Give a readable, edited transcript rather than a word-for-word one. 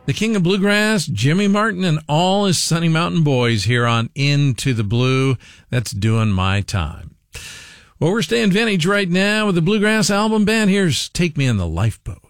The king of bluegrass, Jimmy Martin, and all his Sunny Mountain boys here on Into the Blue. That's doing my time. Well, we're staying vintage right now with the Bluegrass Album Band. Here's Take Me in the Lifeboat.